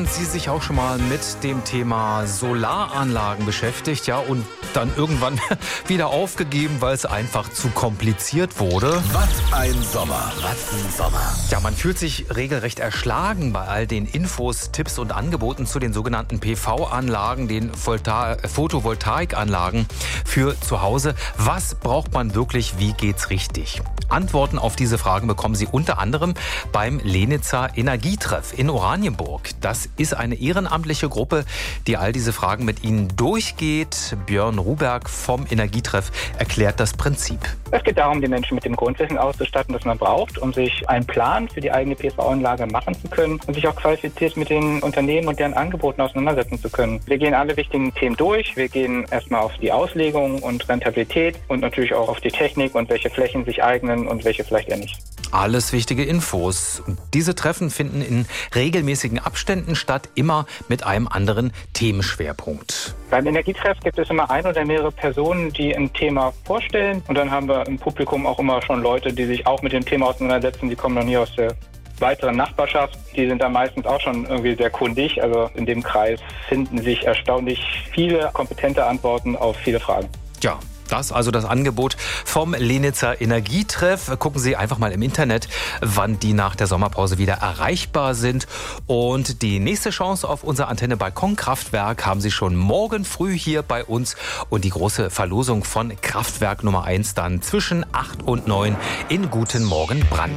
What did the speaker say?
Haben Sie sich auch schon mal mit dem Thema Solaranlagen beschäftigt, ja, und dann irgendwann wieder aufgegeben, weil es einfach zu kompliziert wurde? Was ein Sommer, was ein Sommer. Ja, man fühlt sich regelrecht erschlagen bei all den Infos, Tipps und Angeboten zu den sogenannten PV-Anlagen, den Photovoltaikanlagen für zu Hause. Was braucht man wirklich? Wie geht's richtig? Antworten auf diese Fragen bekommen Sie unter anderem beim Lenitzer Energietreff in Oranienburg. Das ist eine ehrenamtliche Gruppe, die all diese Fragen mit Ihnen durchgeht. Björn Ruberg vom Energietreff erklärt das Prinzip. Es geht darum, die Menschen mit dem Grundwissen auszustatten, das man braucht, um sich einen Plan für die eigene PV-Anlage machen zu können und sich auch qualifiziert mit den Unternehmen und deren Angeboten auseinandersetzen zu können. Wir gehen alle wichtigen Themen durch. Wir gehen erstmal auf die Auslegung und Rentabilität und natürlich auch auf die Technik und welche Flächen sich eignen und welche vielleicht eher nicht. Alles wichtige Infos. Diese Treffen finden in regelmäßigen Abständen statt, immer mit einem anderen Themenschwerpunkt. Beim Energietreff gibt es immer ein oder mehrere Personen, die ein Thema vorstellen. Und dann haben wir im Publikum auch immer schon Leute, die sich auch mit dem Thema auseinandersetzen. Die kommen dann hier aus der weiteren Nachbarschaft. Die sind da meistens auch schon irgendwie sehr kundig. Also in dem Kreis finden sich erstaunlich viele kompetente Antworten auf viele Fragen. Ja. Das also das Angebot vom Lenitzer Energietreff. Gucken Sie einfach mal im Internet, wann die nach der Sommerpause wieder erreichbar sind. Und die nächste Chance auf unser Antenne Balkonkraftwerk haben Sie schon morgen früh hier bei uns. Und die große Verlosung von Kraftwerk Nummer 1 dann zwischen 8 und 9 in Guten Morgen Brandenburg.